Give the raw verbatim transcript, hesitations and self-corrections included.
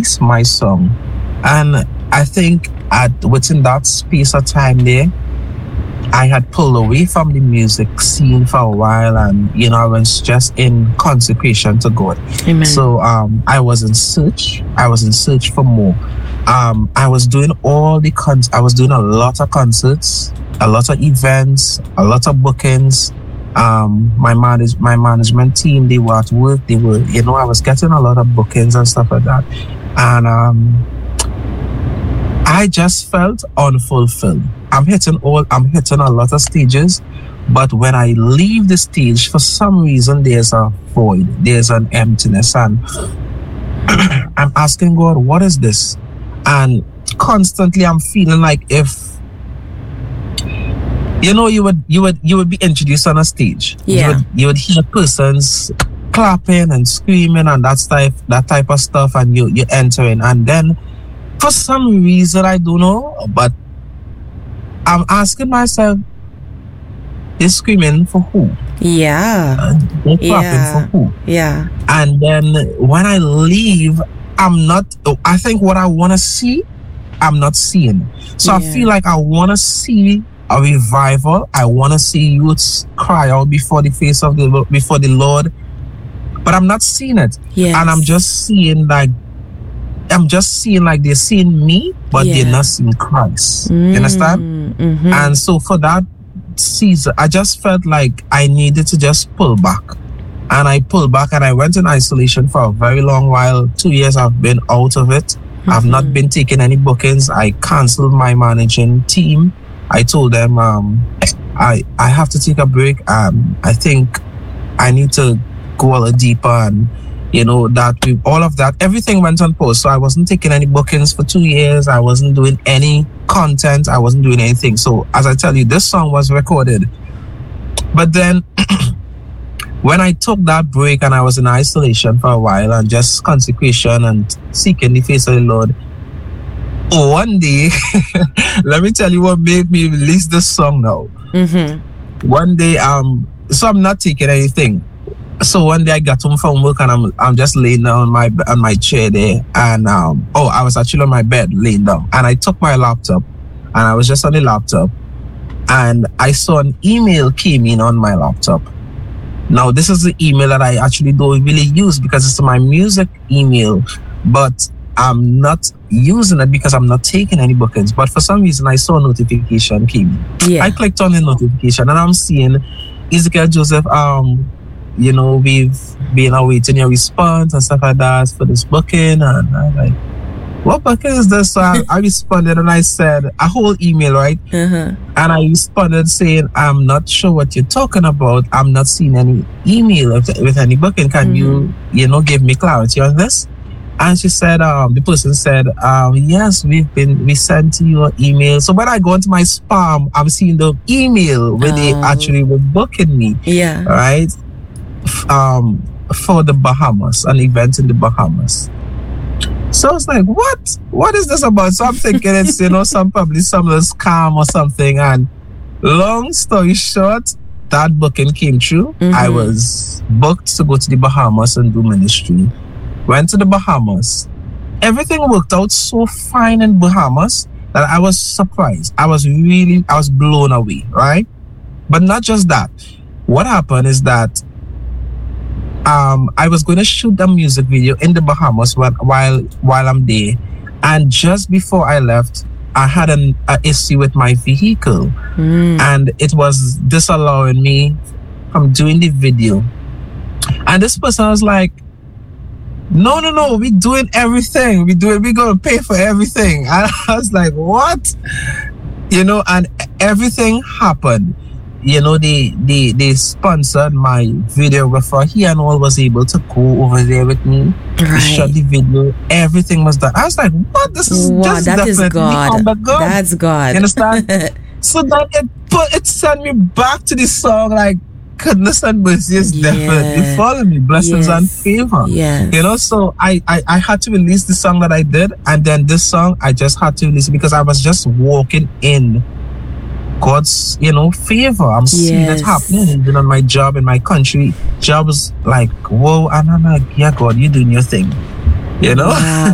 release my song. And I think at within that space of time there, I had pulled away from the music scene for a while, and you know, I was just in consecration to God. Amen. So um, I was in search. I was in search for more. Um, I was doing all the con. I was doing a lot of concerts, a lot of events, a lot of bookings. Um, my manage my management team, they were at work. They were, you know, I was getting a lot of bookings and stuff like that, and um, I just felt unfulfilled. I'm hitting all. I'm hitting a lot of stages, but when I leave the stage, for some reason, there's a void. There's an emptiness, and I'm asking God, "What is this?" And constantly, I'm feeling like if you know, you would you would you would be introduced on a stage. Yeah. You would, you would hear persons clapping and screaming and that type that type of stuff, and you you enter in, and then for some reason I don't know, but I'm asking myself, they're screaming for who? Yeah. Uh, they're clapping Yeah. for who? Yeah. And then when I leave, I'm not, I think what I want to see, I'm not seeing. So I Yeah. feel like I want to see a revival. I want to see youths cry out before the face of the Lord, before the Lord, but I'm not seeing it. Yes. And I'm just seeing like, I'm just seeing like they're seeing me, but Yeah. they're not seeing Christ. You understand? Mm-hmm. And so for that season, I just felt like I needed to just pull back. And I pulled back and I went in isolation for a very long while. Two years I've been out of it. Mm-hmm. I've not been taking any bookings. I canceled my managing team. I told them um, I I have to take a break. Um, I think I need to go a little deeper, and you know that we, all of that, everything went on pause. So I wasn't taking any bookings for two years. I wasn't doing any content. I wasn't doing anything. So as I tell you, this song was recorded. But then when I took that break and I was in isolation for a while and just consecration and seeking the face of the Lord, one day, let me tell you what made me release this song now. Mm-hmm. One day, um, so I'm not taking anything. So one day I got home from work and I'm I'm just laying down on my on my chair there, and um oh I was actually on my bed laying down, and I took my laptop and I was just on the laptop, and I saw an email came in on my laptop. Now this is the email that I actually don't really use because it's my music email, but I'm not using it because I'm not taking any bookings. But for some reason I saw a notification came in. Yeah. I clicked on the notification and I'm seeing Ezekiel Joseph, um you know, we've been awaiting your response and stuff like that for this booking. And I'm like, what booking is this? So I, I responded and I said a whole email, right? Uh-huh. And I responded saying, I'm not sure what you're talking about. I'm not seeing any email with, with any booking. Can mm-hmm. you, you know, give me clarity on this? And she said, um, the person said, um, yes, we've been, we sent you an email. So when I go into my spam, I'm seeing the email where oh. they actually were booking me. Yeah. Right? Um, for the Bahamas, an event in the Bahamas. So I was like, what? What is this about? So I'm thinking it's, you know, some probably some little scam or something. And long story short, that booking came true. Mm-hmm. I was booked to go to the Bahamas and do ministry. Went to the Bahamas. Everything worked out so fine in Bahamas that I was surprised. I was really, I was blown away, right? But not just that. What happened is that Um, I was going to shoot a music video in the Bahamas while while, while I'm there, and just before I left, I had an a issue with my vehicle, mm. and it was disallowing me from doing the video. And this person was like, "No, no, no, we're doing everything. We do it. We're gonna pay for everything." And I was like, "What?" You know, and everything happened. You know, they, they they sponsored my videographer. He and all was able to go over there with me. Right. We shot the video. Everything was done. I was like, what? This is wow, just that is God. God. That's God. You understand? So then it put it sent me back to the song like, goodness and mercy is yeah. definitely following me. Blessings yes. and favor. Yes. You know, so I, I, I had to release the song that I did. And then this song, I just had to release it because I was just walking in God's, you know, favor. I'm yes. seeing it happening even on my job in my country. Jobs like, whoa, and I'm like, yeah, God, you're doing your thing. You know? Wow.